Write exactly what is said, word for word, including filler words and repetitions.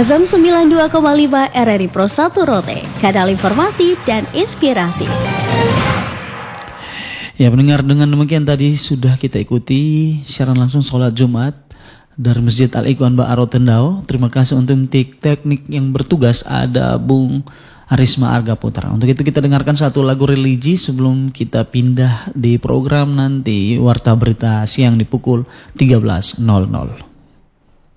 F M sembilan puluh dua koma lima R R I Pro satu Rote, kanal informasi dan inspirasi. Ya pendengar, dengan demikian tadi sudah kita ikuti siaran langsung sholat Jumat dari Masjid Al-Ikhwan Ba'aro Tendau. Terima kasih untuk tik teknik yang bertugas ada Bung Arisma Arga Putra. Untuk itu kita dengarkan satu lagu religi sebelum kita pindah di program nanti Warta Berita Siang di pukul tiga belas nol nol.